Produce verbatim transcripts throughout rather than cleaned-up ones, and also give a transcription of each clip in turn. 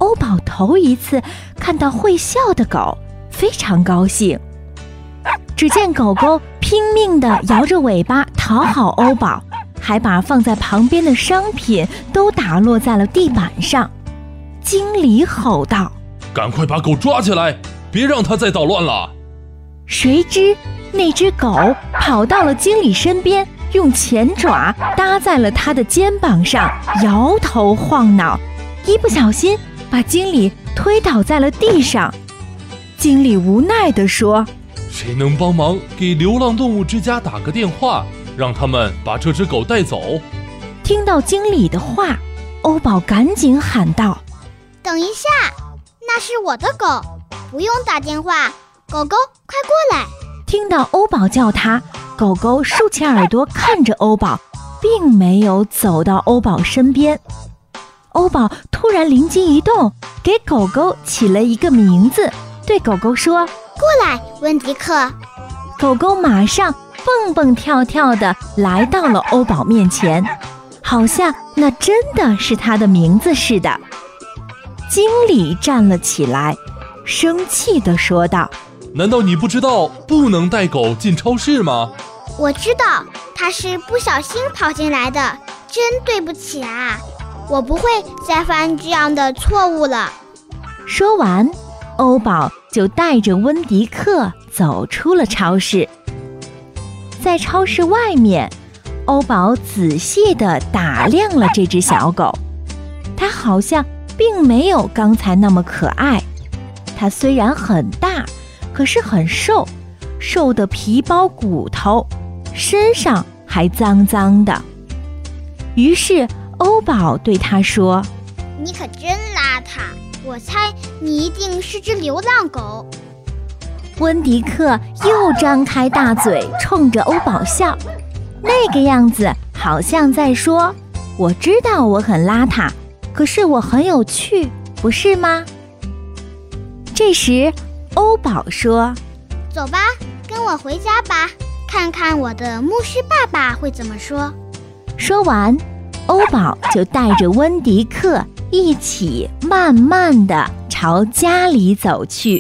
欧宝头一次看到会笑的狗，非常高兴。只见狗狗拼命地摇着尾巴讨好欧宝，还把放在旁边的商品都打落在了地板上。经理吼道： 赶快把狗抓起来，别让它再捣乱了。 谁知那只狗跑到了经理身边，用前爪搭在了他的肩膀上，摇头晃脑，一不小心把经理推倒在了地上。经理无奈地说： 谁能帮忙给流浪动物之家打个电话，让他们把这只狗带走？ 听到经理的话，欧宝赶紧喊道： 等一下，那是我的狗，不用打电话，狗狗快过来。 听到欧宝叫他，狗狗竖起耳朵看着欧宝，并没有走到欧宝身边。欧宝突然灵机一动，给狗狗起了一个名字，对狗狗说： 过来，温迪克。 狗狗马上蹦蹦跳跳地来到了欧宝面前，好像那真的是他的名字似的。经理站了起来，生气地说道： 难道你不知道不能带狗进超市吗？ 我知道，他是不小心跑进来的，真对不起啊，我不会再犯这样的错误了。 说完，欧宝就带着温迪克走出了超市。在超市外面，欧宝仔细地打量了这只小狗，它好像并没有刚才那么可爱。它虽然很大，可是很瘦，瘦得皮包骨头，身上还脏脏的。于是欧宝对它说： 你可真邋遢，我猜你一定是只流浪狗。 温迪克又张开大嘴冲着欧宝笑，那个样子好像在说：我知道我很邋遢，可是我很有趣，不是吗？这时欧宝说： 走吧，跟我回家吧，看看我的牧师爸爸会怎么说。 说完，欧宝就带着温迪克一起慢慢地朝家里走去。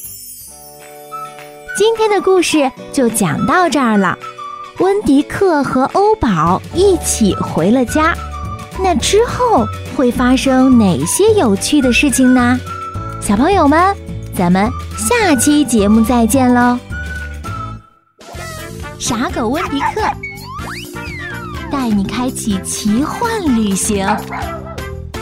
今天的故事就讲到这儿了。温迪克和欧宝一起回了家，那之后会发生哪些有趣的事情呢？小朋友们，咱们下期节目再见喽！傻狗温迪克带你开启奇幻旅行。